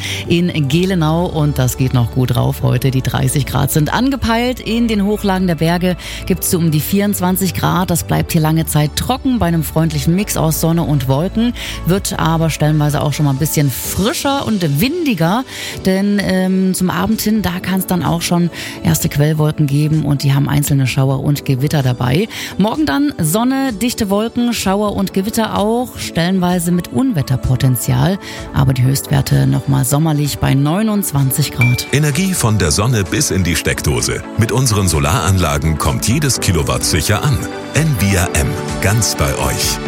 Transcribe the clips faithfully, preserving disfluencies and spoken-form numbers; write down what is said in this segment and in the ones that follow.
in Gelenau und das geht noch gut drauf heute. Die dreißig Grad sind angepeilt. In den Hochlagen der Berge gibt es so um die vierundzwanzig Grad. Das bleibt hier lange Zeit trocken bei einem freundlichen Mix aus Sonne und Wolken. Wird aber stellenweise auch schon mal ein bisschen frischer und windiger, denn ähm, zum Abend hin, da kann es dann auch schon erste Quellwolken geben und die haben einzelne Schauer und Gewitter dabei. Morgen dann Sonne, dichte Wolken, Schauer und Gewitter auch, stellenweise mit Unwetterpotenzial, aber die Höchstwerte nochmal sommerlich bei neunundzwanzig Grad. Energie von der Sonne bis in die Steckdose. Mit unseren Solaranlagen kommt jedes Kilowatt sicher an. N V I A M, ganz bei euch.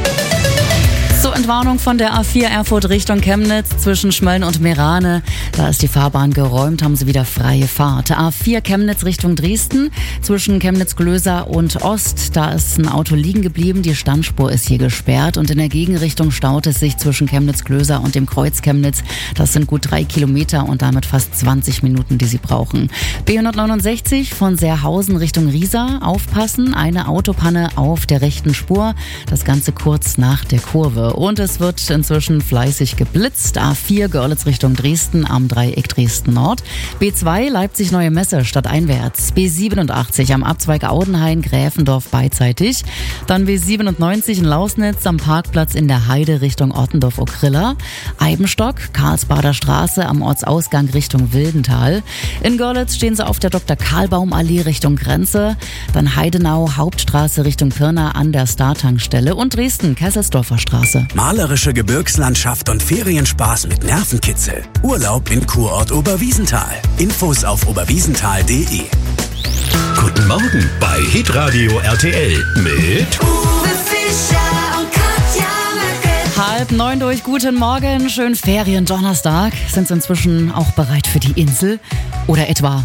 So, Entwarnung von der A vier Erfurt Richtung Chemnitz zwischen Schmölln und Meerane. Da ist die Fahrbahn geräumt, haben sie wieder freie Fahrt. A vier Chemnitz Richtung Dresden zwischen Chemnitz-Glöser und Ost. Da ist ein Auto liegen geblieben, die Standspur ist hier gesperrt und in der Gegenrichtung staut es sich zwischen Chemnitz-Glöser und dem Kreuz Chemnitz. Das sind gut drei Kilometer und damit fast zwanzig Minuten, die sie brauchen. B hundertneunundsechzig von Seerhausen Richtung Riesa. Aufpassen, eine Autopanne auf der rechten Spur. Das Ganze kurz nach der Kurve. Und es wird inzwischen fleißig geblitzt. A vier Görlitz Richtung Dresden am Dreieck Dresden Nord. B zwei Leipzig Neue Messe stadteinwärts. B siebenundachtzig am Abzweig Audenhain Gräfendorf beidseitig. Dann B siebenundneunzig in Lausnitz am Parkplatz in der Heide Richtung Ottendorf-Okrilla. Eibenstock Karlsbader Straße am Ortsausgang Richtung Wildental. In Görlitz stehen sie auf der Doktor Karlbaum Allee Richtung Grenze. Dann Heidenau Hauptstraße Richtung Pirna an der Star-Tankstelle und Dresden Kesselsdorfer Straße. Malerische Gebirgslandschaft und Ferienspaß mit Nervenkitzel. Urlaub in Kurort Oberwiesenthal. Infos auf oberwiesenthal punkt de. Guten Morgen bei Hitradio R T L mit Uwe Fischer und Katja Möcke. Halb neun durch, guten Morgen, schönen Ferien-Donnerstag. Sind Sie inzwischen auch bereit für die Insel? Oder etwa...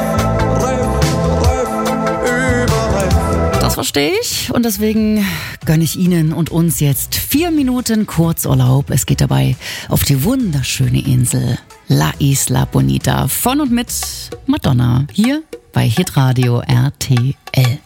Das verstehe ich und deswegen gönne ich Ihnen und uns jetzt vier Minuten Kurzurlaub. Es geht dabei auf die wunderschöne Insel La Isla Bonita von und mit Madonna hier bei Hitradio R T L.